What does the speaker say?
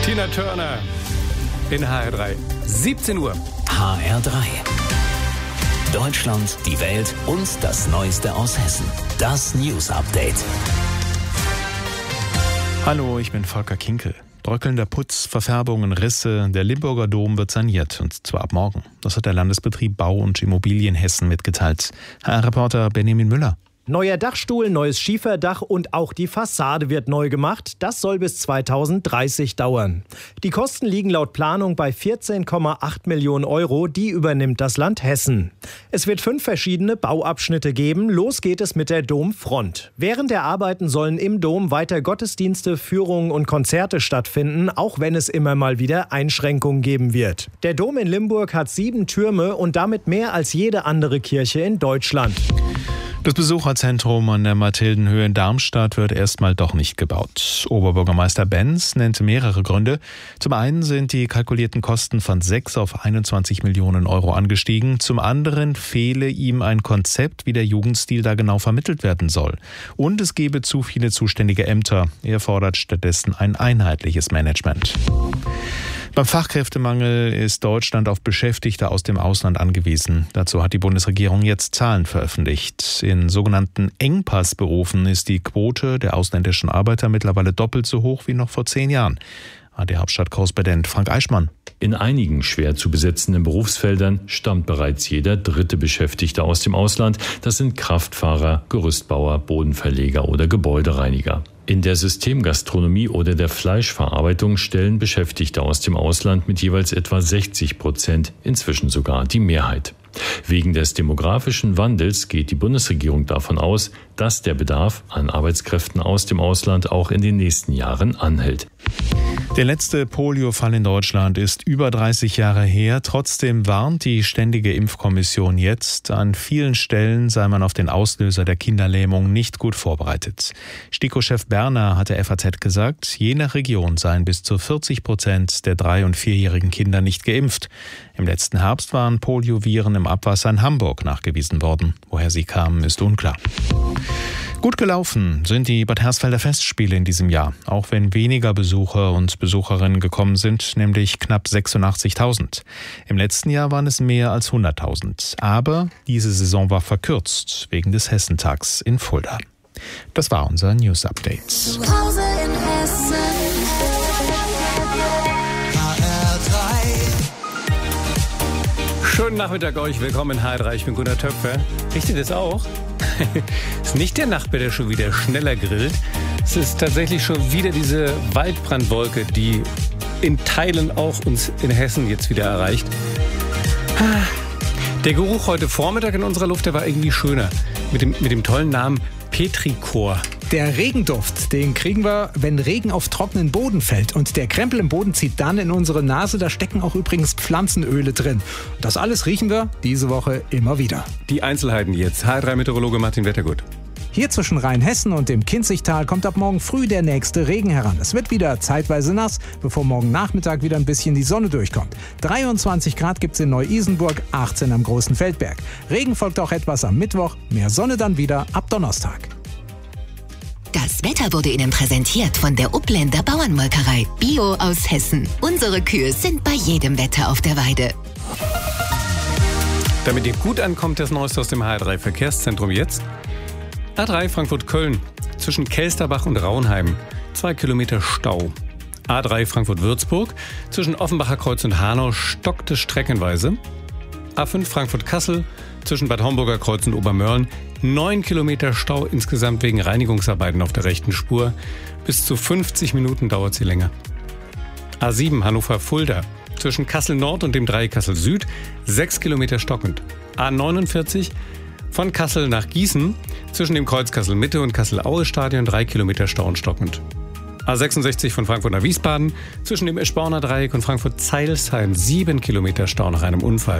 Tina Turner in HR3. 17 Uhr. HR3. Deutschland, die Welt und das Neueste aus Hessen. Das News Update. Hallo, ich bin Volker Kinkel. Bröckelnder Putz, Verfärbungen, Risse. Der Limburger Dom wird saniert, und zwar ab morgen. Das hat der Landesbetrieb Bau und Immobilien Hessen mitgeteilt. HR-Reporter Benjamin Müller. Neuer Dachstuhl, neues Schieferdach und auch die Fassade wird neu gemacht. Das soll bis 2030 dauern. Die Kosten liegen laut Planung bei 14,8 Millionen Euro. Die übernimmt das Land Hessen. Es wird 5 verschiedene Bauabschnitte geben. Los geht es mit der Domfront. Während der Arbeiten sollen im Dom weiter Gottesdienste, Führungen und Konzerte stattfinden, auch wenn es immer mal wieder Einschränkungen geben wird. Der Dom in Limburg hat 7 Türme und damit mehr als jede andere Kirche in Deutschland. Das Besucherzentrum an der Mathildenhöhe in Darmstadt wird erstmal doch nicht gebaut. Oberbürgermeister Benz nennt mehrere Gründe. Zum einen sind die kalkulierten Kosten von 6 auf 21 Millionen Euro angestiegen. Zum anderen fehle ihm ein Konzept, wie der Jugendstil da genau vermittelt werden soll. Und es gebe zu viele zuständige Ämter. Er fordert stattdessen ein einheitliches Management. Beim Fachkräftemangel ist Deutschland auf Beschäftigte aus dem Ausland angewiesen. Dazu hat die Bundesregierung jetzt Zahlen veröffentlicht. In sogenannten Engpassberufen ist die Quote der ausländischen Arbeiter mittlerweile doppelt so hoch wie noch vor 10 Jahren. AD-Hauptstadt-Korrespondent Frank Eichmann. In einigen schwer zu besetzenden Berufsfeldern stammt bereits jeder 3. Beschäftigte aus dem Ausland. Das sind Kraftfahrer, Gerüstbauer, Bodenverleger oder Gebäudereiniger. In der Systemgastronomie oder der Fleischverarbeitung stellen Beschäftigte aus dem Ausland mit jeweils etwa 60%, inzwischen sogar die Mehrheit. Wegen des demografischen Wandels geht die Bundesregierung davon aus, dass der Bedarf an Arbeitskräften aus dem Ausland auch in den nächsten Jahren anhält. Der letzte Poliofall in Deutschland ist über 30 Jahre her. Trotzdem warnt die Ständige Impfkommission jetzt, an vielen Stellen sei man auf den Auslöser der Kinderlähmung nicht gut vorbereitet. STIKO-Chef Berner hat der FAZ gesagt, je nach Region seien bis zu 40% der 3- und 4-jährigen Kinder nicht geimpft. Im letzten Herbst waren Polioviren im Abwasser in Hamburg nachgewiesen worden. Woher sie kamen, ist unklar. Gut gelaufen sind die Bad Hersfelder Festspiele in diesem Jahr, auch wenn weniger Besucher und Besucherinnen gekommen sind, nämlich knapp 86.000. Im letzten Jahr waren es mehr als 100.000. Aber diese Saison war verkürzt wegen des Hessentags in Fulda. Das war unser News Update. Zu Hause in Hessen. Schönen Nachmittag euch, willkommen in HR3, ich bin Gunnar Töpfer. Riecht ihr das auch? Ist nicht der Nachbar, der schon wieder schneller grillt. Es ist tatsächlich schon wieder diese Waldbrandwolke, die in Teilen auch uns in Hessen jetzt wieder erreicht. Der Geruch heute Vormittag in unserer Luft, der war irgendwie schöner. Mit dem tollen Namen Petrichor. Der Regenduft, den kriegen wir, wenn Regen auf trockenen Boden fällt. Und der Krempel im Boden zieht dann in unsere Nase. Da stecken auch übrigens Pflanzenöle drin. Und das alles riechen wir diese Woche immer wieder. Die Einzelheiten jetzt. HR3-Meteorologe Martin Wettergut. Hier zwischen Rheinhessen und dem Kinzigtal kommt ab morgen früh der nächste Regen heran. Es wird wieder zeitweise nass, bevor morgen Nachmittag wieder ein bisschen die Sonne durchkommt. 23 Grad gibt's in Neu-Isenburg, 18 am Großen Feldberg. Regen folgt auch etwas am Mittwoch, mehr Sonne dann wieder ab Donnerstag. Das Wetter wurde Ihnen präsentiert von der Upländer Bauernmolkerei. Bio aus Hessen. Unsere Kühe sind bei jedem Wetter auf der Weide. Damit ihr gut ankommt, das Neueste aus dem HR3 Verkehrszentrum jetzt. A3 Frankfurt-Köln zwischen Kelsterbach und Raunheim. 2 Kilometer Stau. A3 Frankfurt-Würzburg zwischen Offenbacher Kreuz und Hanau stockt es streckenweise. A5 Frankfurt-Kassel zwischen Bad Homburger Kreuz und Obermörlen. 9 Kilometer Stau insgesamt wegen Reinigungsarbeiten auf der rechten Spur. Bis zu 50 Minuten dauert sie länger. A7 Hannover-Fulda zwischen Kassel Nord und dem Dreieck Kassel Süd. 6 Kilometer stockend. A49 von Kassel nach Gießen zwischen dem Kreuz Kassel Mitte und Kassel-Aue-Stadion 3 Kilometer Stau und stockend. A66 von Frankfurt nach Wiesbaden zwischen dem Eschborner Dreieck und Frankfurt-Zeilsheim 7 Kilometer Stau nach einem Unfall.